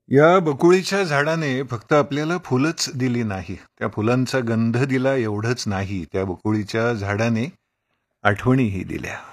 या बकुळीच्या झाडाने फक्त आपल्याला फुलंच दिली नाही, त्या फुलांचा गंध दिला एवढंच नाही, त्या बकुळीच्या झाडाने आठवणीही दिल्या.